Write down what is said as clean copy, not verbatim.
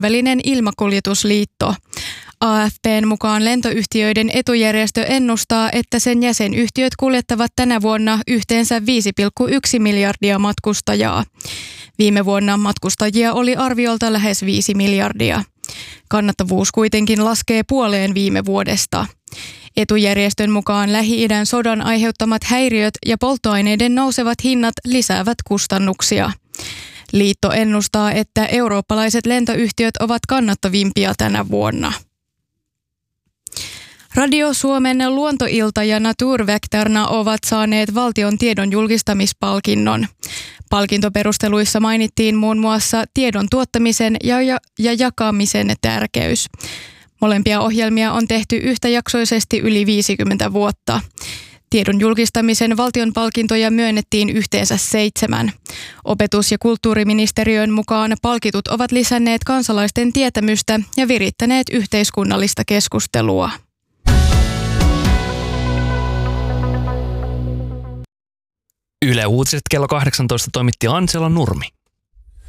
kansainvälinen ilmakuljetusliitto. AFP:n mukaan lentoyhtiöiden etujärjestö ennustaa, että sen jäsenyhtiöt kuljettavat tänä vuonna yhteensä 5,1 miljardia matkustajaa. Viime vuonna matkustajia oli arviolta lähes 5 miljardia. Kannattavuus kuitenkin laskee puoleen viime vuodesta. Etujärjestön mukaan Lähi-idän sodan aiheuttamat häiriöt ja polttoaineiden nousevat hinnat lisäävät kustannuksia. Liitto ennustaa, että eurooppalaiset lentoyhtiöt ovat kannattavimpia tänä vuonna. Radio Suomen luontoilta ja Naturväktarna ovat saaneet valtion tiedon julkistamispalkinnon. Palkintoperusteluissa mainittiin muun muassa tiedon tuottamisen ja jakamisen tärkeys. Molempia ohjelmia on tehty yhtäjaksoisesti yli 50 vuotta. Tiedon julkistamisen valtion palkintoja myönnettiin yhteensä 7. Opetus- ja kulttuuriministeriön mukaan palkitut ovat lisänneet kansalaisten tietämystä ja virittäneet yhteiskunnallista keskustelua. Yle Uutiset kello 18 toimitti Ansela Nurmi.